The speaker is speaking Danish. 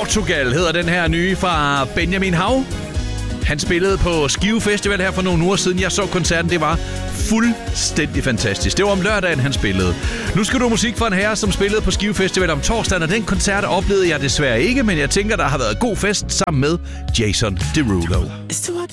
Portugal hedder den her nye fra Benjamin Hav. Han spillede på Skive Festival her for nogle uger siden. Jeg så koncerten, det var fuldstændig fantastisk. Det var om lørdagen, han spillede. Nu skal du musik fra en herre, som spillede på Skive Festival om torsdagen, og den koncert oplevede jeg desværre ikke, men jeg tænker, der har været god fest sammen med Jason Derulo.